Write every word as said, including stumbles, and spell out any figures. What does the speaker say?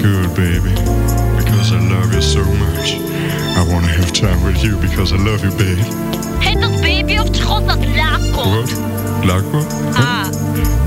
good, baby, because I love you so much. I want to have time with you because I love you, baby. Heet dat baby of trots dat laatkomt? Wat? Laakbaar? Ah.